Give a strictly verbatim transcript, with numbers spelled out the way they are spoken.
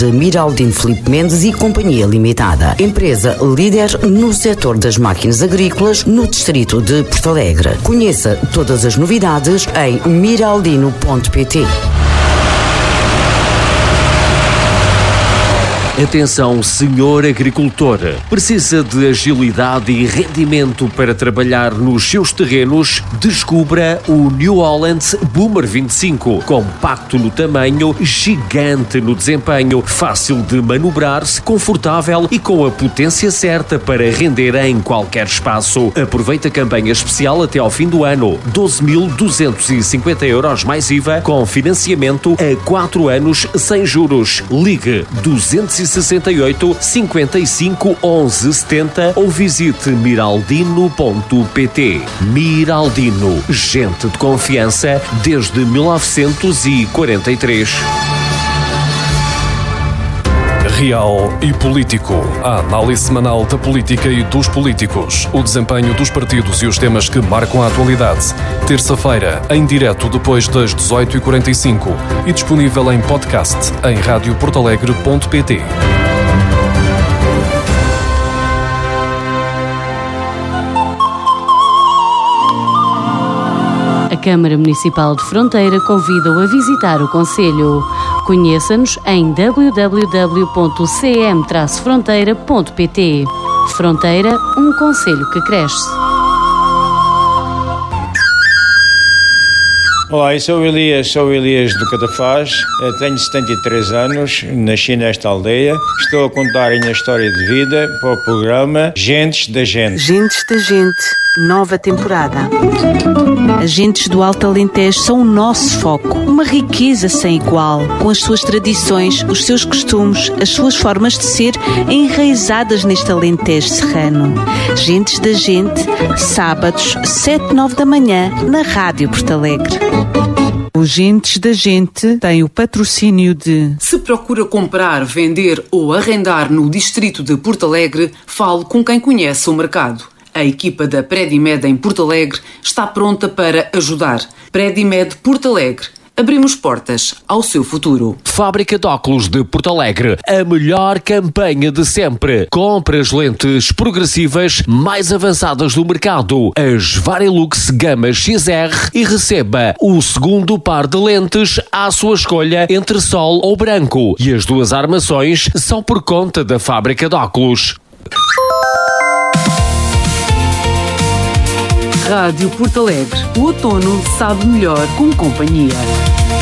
de Miraldino Filipe Mendes e Companhia Limitada. Empresa líder no setor das máquinas agrícolas no distrito de Porto Alegre. Conheça todas as novidades em miraldino ponto pt. Atenção, senhor agricultor. Precisa de agilidade e rendimento para trabalhar nos seus terrenos? Descubra o New Holland Boomer vinte e cinco. Compacto no tamanho, gigante no desempenho, fácil de manobrar-se, confortável e com a potência certa para render em qualquer espaço. Aproveita a campanha especial até ao fim do ano. doze mil duzentos e cinquenta euros mais I V A com financiamento a quatro anos sem juros. Ligue duzentos e sessenta e oito, cinquenta e cinco, onze, setenta ou visite miraldino ponto pt. Miraldino, gente de confiança desde mil novecentos e quarenta e três. Real e Político. A análise semanal da política e dos políticos. O desempenho dos partidos e os temas que marcam a atualidade. Terça-feira, em direto depois das dezoito e quarenta e cinco e disponível em podcast em rádio porto alegre ponto pt. A Câmara Municipal de Fronteira convida-o a visitar o concelho. Conheça-nos em w w w ponto c m traço fronteira ponto pt. Fronteira, um concelho que cresce. Olá, eu sou o Elias, sou o Elias do Catafaz, tenho setenta e três anos, nasci nesta aldeia, estou a contar a minha história de vida para o programa Gentes da Gente. Gentes da Gente, nova temporada. As gentes do Alto Alentejo são o nosso foco, uma riqueza sem igual, com as suas tradições, os seus costumes, as suas formas de ser enraizadas neste Alentejo serrano. Gentes da Gente, sábados, sete, nove da manhã, na Rádio Porto Alegre. Os Gentes da Gente têm o patrocínio de... Se procura comprar, vender ou arrendar no distrito de Porto Alegre, fale com quem conhece o mercado. A equipa da Predimed em Porto Alegre está pronta para ajudar. Predimed Porto Alegre. Abrimos portas ao seu futuro. Fábrica de óculos de Porto Alegre. A melhor campanha de sempre. Compre as lentes progressivas mais avançadas do mercado. As Varilux Gama X R e receba o segundo par de lentes à sua escolha entre sol ou branco. E as duas armações são por conta da Fábrica de óculos. Rádio Porto Alegre. O outono sabe melhor com companhia.